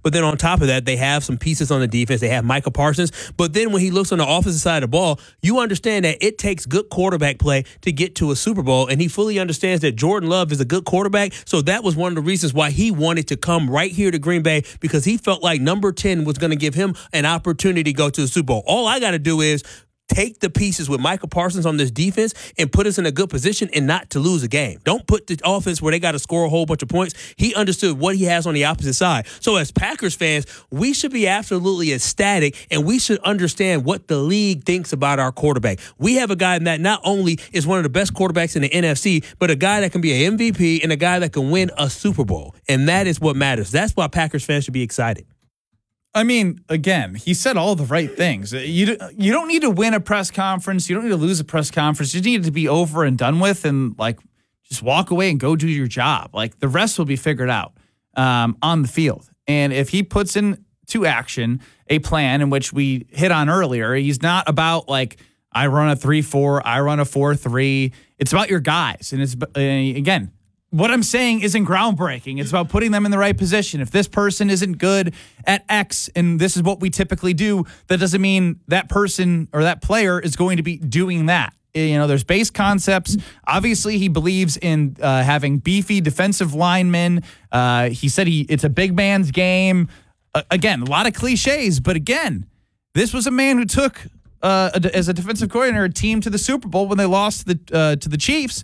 But then on top of that, they have some pieces on the defense. They have Micah Parsons. But then when he looks on the offensive side of the ball, you understand that it takes good quarterback play to get to a Super Bowl. And he fully understands that Jordan Love is a good quarterback. So that was one of the reasons why he wanted to come right here to Green Bay, because he felt like number 10 was going to give him an opportunity to go to the Super Bowl. All I got to do is take the pieces with Micah Parsons on this defense and put us in a good position and not to lose a game. Don't put the offense where they got to score a whole bunch of points. He understood what he has on the opposite side. So as Packers fans, we should be absolutely ecstatic, and we should understand what the league thinks about our quarterback. We have a guy that not only is one of the best quarterbacks in the NFC, but a guy that can be an MVP and a guy that can win a Super Bowl. And that is what matters. That's why Packers fans should be excited. I mean, again, he said all the right things. You don't need to win a press conference. You don't need to lose a press conference. You need it to be over and done with, and like just walk away and go do your job. Like the rest will be figured out on the field. And if he puts into action a plan in which we hit on earlier, he's not about like I run a 3-4, I run a 4-3. It's about your guys, and it's again. What I'm saying isn't groundbreaking. It's about putting them in the right position. If this person isn't good at X and this is what we typically do, that doesn't mean that person or that player is going to be doing that. You know, there's base concepts. Obviously, he believes in having beefy defensive linemen. He said it's a big man's game. Again, a lot of cliches, but again, this was a man who took, as a defensive coordinator, a team to the Super Bowl when they lost to the Chiefs.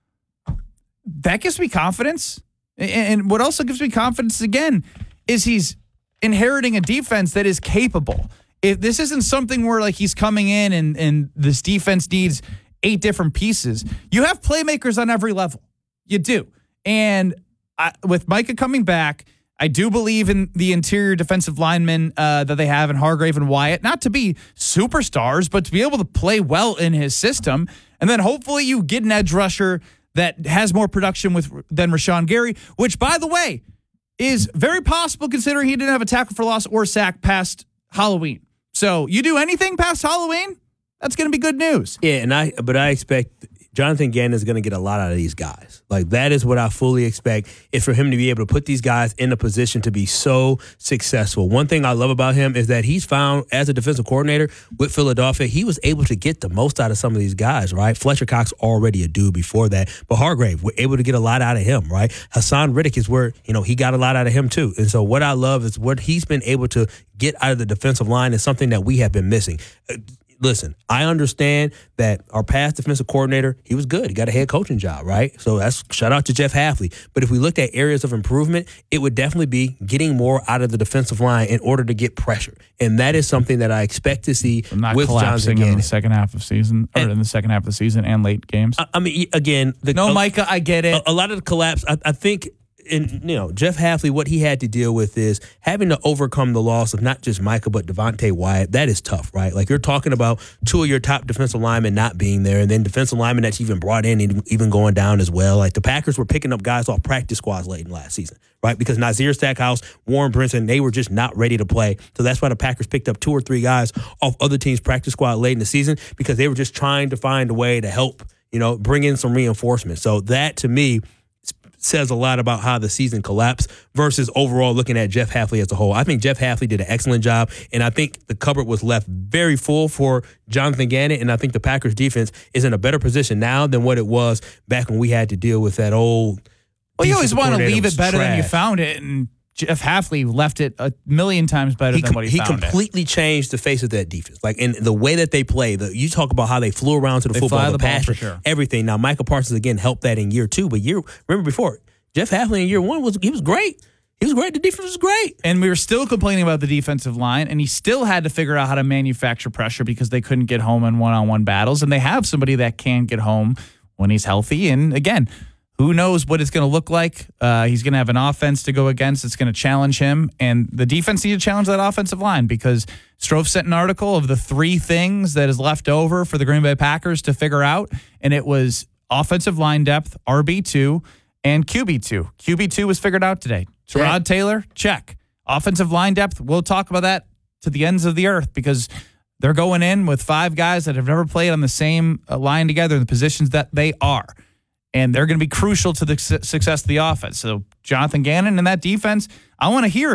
That gives me confidence. And what also gives me confidence, again, is he's inheriting a defense that is capable. If this isn't something where like he's coming in and this defense needs 8 different pieces, you have playmakers on every level. You do. And with Micah coming back, I do believe in the interior defensive linemen that they have in Hargrave and Wyatt, not to be superstars, but to be able to play well in his system. And then hopefully you get an edge rusher that has more production than Rashawn Gary, which, by the way, is very possible considering he didn't have a tackle for loss or sack past Halloween. So you do anything past Halloween, that's going to be good news. Yeah, but I expect Jonathan Gannon is going to get a lot out of these guys. Like, that is what I fully expect, is for him to be able to put these guys in a position to be so successful. One thing I love about him is that he's found, as a defensive coordinator with Philadelphia, he was able to get the most out of some of these guys, right? Fletcher Cox already a dude before that, but Hargrave, we're able to get a lot out of him, right? Hassan Riddick is where, he got a lot out of him too. And so what I love is what he's been able to get out of the defensive line is something that we have been missing. Listen, I understand that our past defensive coordinator, he was good. He got a head coaching job, right? So that's shout out to Jeff Hafley. But if we looked at areas of improvement, it would definitely be getting more out of the defensive line in order to get pressure. And that is something that I expect to see with Jonathan Gannon. In the second half of season, or in the second half of the season and late games. I mean, again, Micah, I get it. A lot of the collapse, I think. And, Jeff Hafley, what he had to deal with is having to overcome the loss of not just Micah, but Devontae Wyatt. That is tough, right? Like, you're talking about 2 of your top defensive linemen not being there, and then defensive linemen that's even brought in and even going down as well. Like, the Packers were picking up guys off practice squads late in last season, right? Because Nazir Stackhouse, Warren Brinson, they were just not ready to play. So that's why the Packers picked up 2 or 3 guys off other teams' practice squad late in the season, because they were just trying to find a way to help, bring in some reinforcements. So that, to me, says a lot about how the season collapsed versus overall looking at Jeff Hafley as a whole. I think Jeff Hafley did an excellent job, and I think the cupboard was left very full for Jonathan Gannon, and I think the Packers defense is in a better position now than what it was back when we had to deal with that old. Well, you always want to leave it better than you found it, and Jeff Hafley left it a million times better than what he found it. He completely changed the face of that defense. Like, in the way that they play, you talk about how they flew around to the football, the pass, for sure. Everything. Now, Micah Parsons, again, helped that in year 2, but remember before, Jeff Hafley in year 1 was great. He was great. The defense was great. And we were still complaining about the defensive line, and he still had to figure out how to manufacture pressure because they couldn't get home in one-on-one battles, and they have somebody that can get home when he's healthy. And again, who knows what it's going to look like? He's going to have an offense to go against. It's going to challenge him. And the defense needs to challenge that offensive line because Strofe sent an article of the 3 things that is left over for the Green Bay Packers to figure out. And it was offensive line depth, RB2, and QB2. QB2 was figured out today. Tyrod Taylor, check. Offensive line depth, we'll talk about that to the ends of the earth because they're going in with 5 guys that have never played on the same line together in the positions that they are. And they're going to be crucial to the success of the offense. So Jonathan Gannon and that defense, I want to hear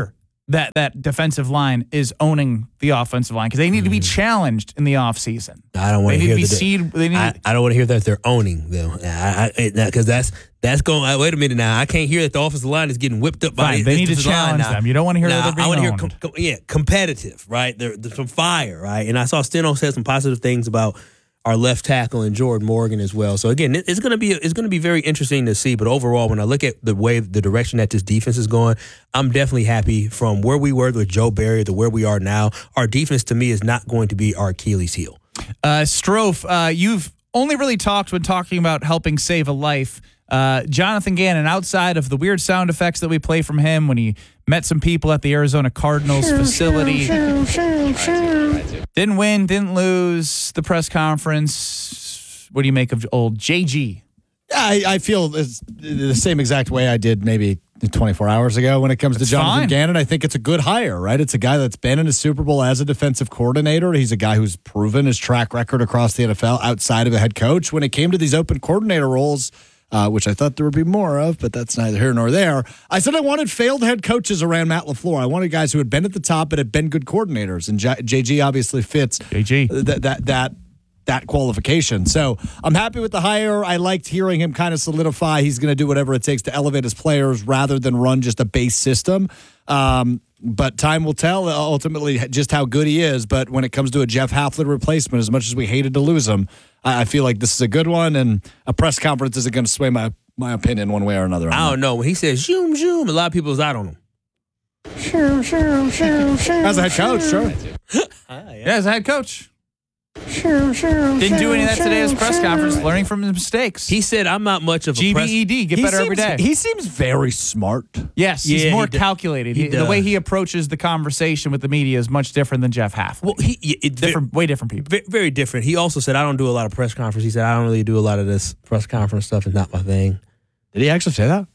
that defensive line is owning the offensive line because they need to be challenged in the offseason. I don't want to hear that. I don't want to hear that they're owning them because that's going. Wait a minute now. I can't hear that the offensive line is getting whipped up by. They need to challenge them. You don't want to hear that they're being owned. Competitive, right? There's some fire, right? And I saw Steno said some positive things about our left tackle and Jordan Morgan as well. So again, it's going to be very interesting to see. But overall, when I look at the direction that this defense is going, I'm definitely happy from where we were with Joe Barry to where we are now. Our defense, to me, is not going to be our Achilles heel. Strofe, you've only really talked when talking about helping save a life. Jonathan Gannon, outside of the weird sound effects that we play from him when he met some people at the Arizona Cardinals facility. Didn't win, didn't lose the press conference. What do you make of old JG? I feel the same exact way I did maybe 24 hours ago when it comes to Jonathan Gannon. I think it's a good hire, right? It's a guy that's been in a Super Bowl as a defensive coordinator. He's a guy who's proven his track record across the NFL outside of a head coach. When it came to these open coordinator roles, which I thought there would be more of, but that's neither here nor there. I said I wanted failed head coaches around Matt LaFleur. I wanted guys who had been at the top but had been good coordinators, and JG obviously fits that qualification. So I'm happy with the hire. I liked hearing him kind of solidify he's going to do whatever it takes to elevate his players rather than run just a base system. But time will tell ultimately just how good he is. But when it comes to a Jeff Hafley replacement, as much as we hated to lose him, I feel like this is a good one, and a press conference isn't going to sway my opinion one way or another. I don't know. When he says zoom, zoom, a lot of people's out on him. As a head coach, sure. As a head coach. Didn't do any of that today at his press conference, learning from his mistakes. He said, I'm not much of a GBED, get better every day. He seems very smart. Yes, he's more calculated. The way he approaches the conversation with the media is much different than Jeff Hafley. Well, way different people. Very different. He also said, I don't do a lot of press conferences. He said, I don't really do a lot of this press conference stuff. It's not my thing. Did he actually say that?